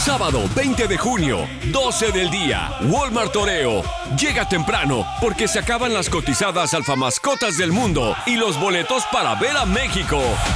Sábado 20 de junio, 12 del día, Walmart Toreo. Llega temprano porque se acaban las cotizadas alfamascotas del mundo y los boletos para ver a México.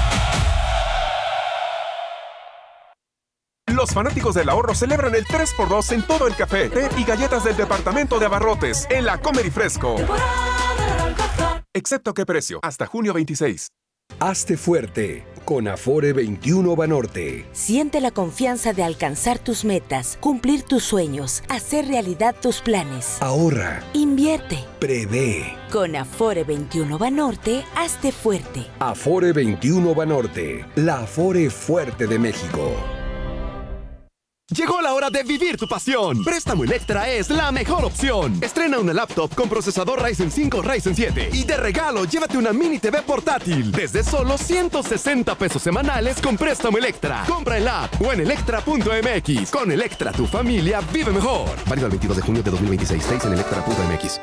Los fanáticos del ahorro celebran el 3x2 en todo el café, té y galletas del departamento de abarrotes en la Comer y Fresco. Excepto qué precio, hasta junio 26. Hazte fuerte con Afore 21 Banorte. Siente la confianza de alcanzar tus metas, cumplir tus sueños, hacer realidad tus planes. Ahorra. Invierte. Prevé. Con Afore 21 Banorte, hazte fuerte. Afore 21 Banorte, la Afore fuerte de México. Llegó la hora de vivir tu pasión. Préstamo Electra es la mejor opción. Estrena una laptop con procesador Ryzen 5 Ryzen 7 y de regalo llévate una mini TV portátil desde solo 160 pesos semanales con préstamo Electra. Compra en la app o en electra.mx. Con Electra tu familia vive mejor. Válido el 22 de junio de 2026. 6 en electra.mx.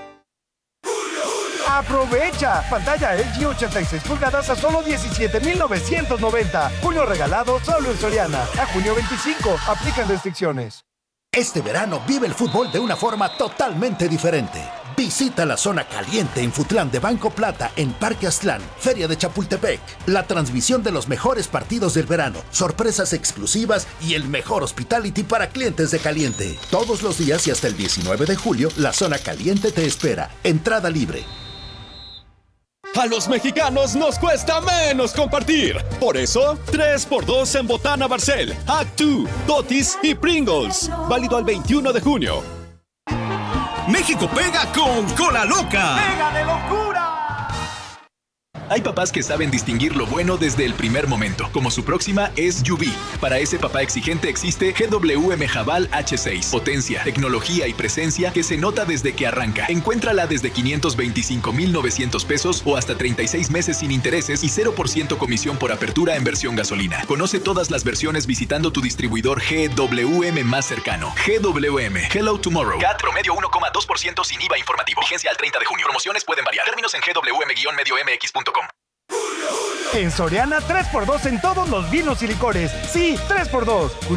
¡Aprovecha! Pantalla LG 86 pulgadas a solo $17,990. Junio regalado solo en Soriana. A junio 25. Aplican restricciones. Este verano vive el fútbol de una forma totalmente diferente. Visita la zona caliente en Futlán de Banco Plata en Parque Aztlán, Feria de Chapultepec. La transmisión de los mejores partidos del verano, sorpresas exclusivas y el mejor hospitality para clientes de Caliente. Todos los días y hasta el 19 de julio, la zona caliente te espera. Entrada libre. A los mexicanos nos cuesta menos compartir. Por eso, 3x2 en Botana Barcel, Act2, Totis y Pringles. Válido al 21 de junio. México pega con Cola Loca. ¡Pega de locura! Hay papás que saben distinguir lo bueno desde el primer momento, como su próxima es Yubi. Para ese papá exigente existe GWM Jabal H6. Potencia, tecnología y presencia que se nota desde que arranca. Encuéntrala desde 525,900 pesos o hasta 36 meses sin intereses y 0% comisión por apertura en versión gasolina. Conoce todas las versiones visitando tu distribuidor GWM más cercano. GWM, Hello Tomorrow. CAT promedio 1,2% sin IVA informativo. Vigencia al 30 de junio. Promociones pueden variar. Términos en gwm-mx.com. En Soriana, 3x2 en todos los vinos y licores. Sí, 3x2.